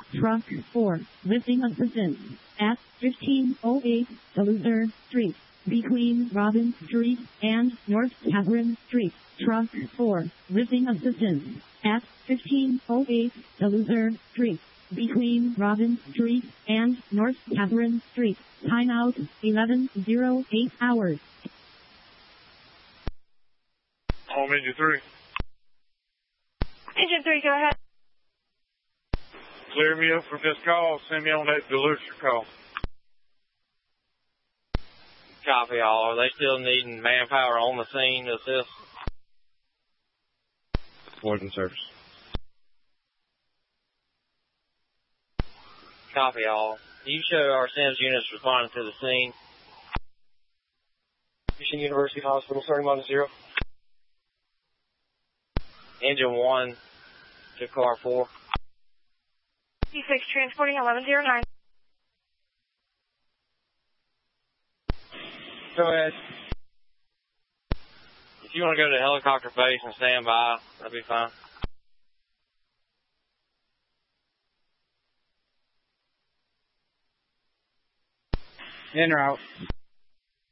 Truck 4, lifting assistance at 1508 Saluzar Street, between Robin Street and North Catherine Street. Truck 4, lifting assistance at 1508 Saluzar Street, between Robin Street and North Catherine Street. Timeout 11:08 hours. Home engine 3. Engine 3, go ahead. Clear me up from this call. Send me on that Duluth call. Copy all. Are they still needing manpower on the scene to assist? More than service. Copy all. You show our SIMS units responding to the scene. Michigan University Hospital, starting on 0. Engine 1 to car 4. D6 transporting 1109. Go ahead. If you want to go to the helicopter base and stand by, that'd be fine. In or out?